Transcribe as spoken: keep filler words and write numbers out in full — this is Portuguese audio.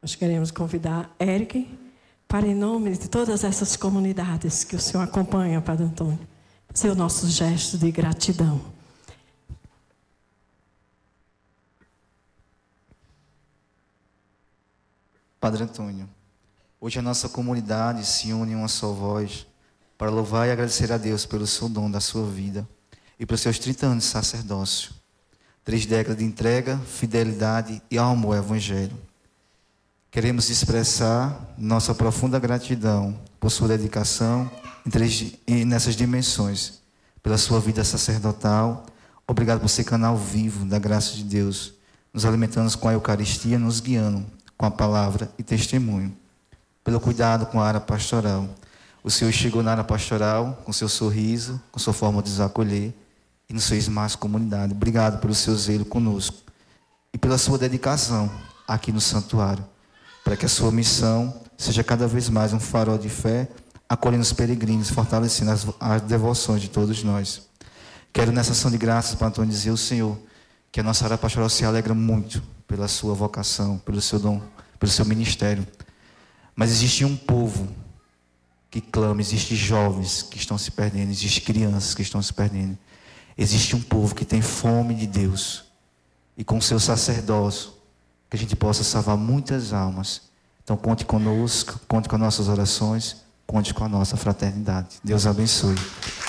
Nós queremos convidar Eric para, em nome de todas essas comunidades que o Senhor acompanha, Padre Antônio, fazer o nosso gesto de gratidão. Padre Antônio, hoje a nossa comunidade se une em uma só voz para louvar e agradecer a Deus pelo seu dom da sua vida e pelos seus trinta anos de sacerdócio. Três décadas de entrega, fidelidade e amor ao Evangelho. Queremos expressar nossa profunda gratidão por sua dedicação em três, e nessas dimensões, pela sua vida sacerdotal. Obrigado por ser canal vivo da graça de Deus, nos alimentando com a Eucaristia, nos guiando com a palavra e testemunho. Pelo cuidado com a área pastoral. O Senhor chegou na área pastoral com seu sorriso, com sua forma de nos acolher e nos fez mais comunidade. Obrigado pelo seu zelo conosco e pela sua dedicação aqui no santuário, para que a sua missão seja cada vez mais um farol de fé, acolhendo os peregrinos, fortalecendo as, as devoções de todos nós. Quero, nessa ação de graças, para Antônio, dizer ao Senhor que a nossa área pastoral se alegra muito pela sua vocação, pelo seu dom, pelo seu ministério. Mas existe um povo que clama, existem jovens que estão se perdendo, existem crianças que estão se perdendo. Existe um povo que tem fome de Deus. E com o seu sacerdócio, que a gente possa salvar muitas almas. Então conte conosco, conte com nossas orações, conte com a nossa fraternidade. Deus abençoe.